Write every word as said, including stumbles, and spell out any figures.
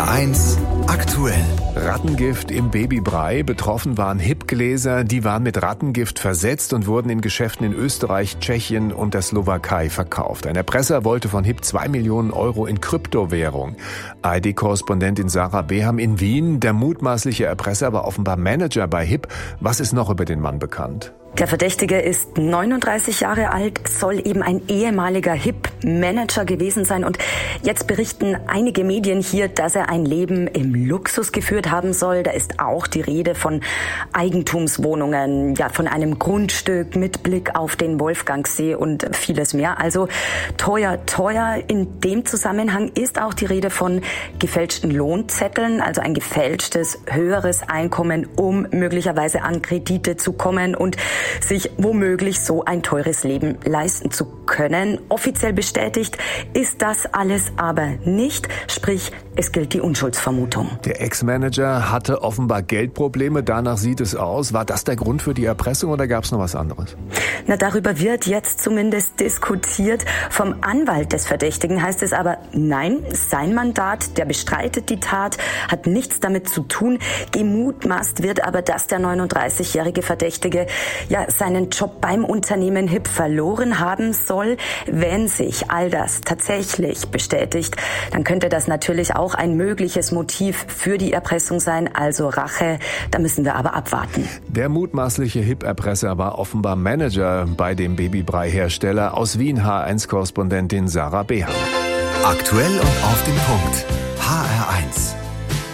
R eins aktuell. Rattengift im Babybrei. Betroffen waren Hip-Gläser, die waren mit Rattengift versetzt und wurden in Geschäften in Österreich, Tschechien und der Slowakei verkauft. Ein Erpresser wollte von Hip zwei Millionen Euro in Kryptowährung. A R D-Korrespondentin Sarah Beham in Wien. Der mutmaßliche Erpresser war offenbar Manager bei Hip. Was ist noch über den Mann bekannt? Der Verdächtige ist neununddreißig Jahre alt, soll eben ein ehemaliger Hip-Manager gewesen sein. Und jetzt berichten einige Medien hier, dass er ein Leben im Luxus geführt haben soll. Da ist auch die Rede von Eigentumswohnungen, ja, von einem Grundstück mit Blick auf den Wolfgangsee und vieles mehr. Also teuer, teuer. In dem Zusammenhang ist auch die Rede von gefälschten Lohnzetteln, also ein gefälschtes höheres Einkommen, um möglicherweise an Kredite zu kommen und sich womöglich so ein teures Leben leisten zu können. Offiziell bestätigt ist das alles aber nicht, sprich, es gilt die Unschuldsvermutung. Der Ex-Manager hatte offenbar Geldprobleme, danach sieht es aus. War das der Grund für die Erpressung oder gab es noch was anderes? Na, darüber wird jetzt zumindest diskutiert. Vom Anwalt des Verdächtigen heißt es aber, nein, sein Mandat, der bestreitet die Tat, hat nichts damit zu tun. Gemutmaßt wird aber, dass der neununddreißigjährige Verdächtige ja seinen Job beim Unternehmen Hip verloren haben soll. Wenn sich all das tatsächlich bestätigt, dann könnte das natürlich auch ein mögliches Motiv für die Erpressung sein, also Rache. Da müssen wir aber abwarten. Der mutmaßliche Hip-Erpresser war offenbar Manager bei dem Babybrei-Hersteller. Aus Wien H eins-Korrespondentin Sarah Beham. Aktuell und auf den Punkt. H R eins.